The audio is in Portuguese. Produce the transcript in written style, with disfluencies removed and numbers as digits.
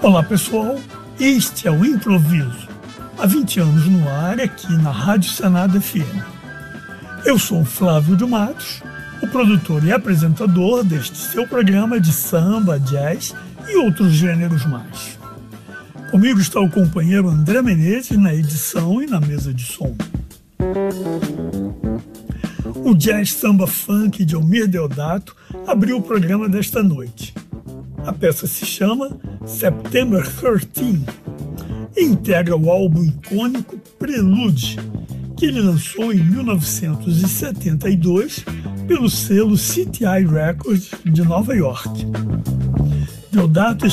Olá pessoal, este é o Improviso, há 20 anos no ar aqui na Rádio Senado FM. Eu sou o Flávio de Matos, o produtor e apresentador deste seu programa de samba, jazz e outros gêneros mais. Comigo está o companheiro André Menezes na edição e na mesa de som. O jazz samba funk de Almir Deodato abriu o programa desta noite. A peça se chama September 13 e integra o álbum icônico Prelude, que ele lançou em 1972 pelo selo CTI Records de Nova York. Deodato